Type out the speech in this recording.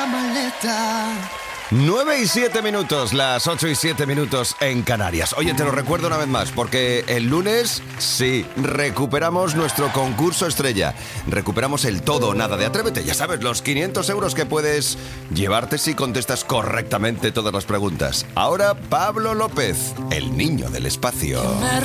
la maleta. 9 y 7 minutos, las 8 y 7 minutos en Canarias. Oye, te lo recuerdo una vez más, porque el lunes, sí, recuperamos nuestro concurso estrella. Recuperamos el todo o nada de Atrévete. Ya sabes, los 500 euros que puedes llevarte si contestas correctamente todas las preguntas. Ahora, Pablo López, el niño del espacio. Me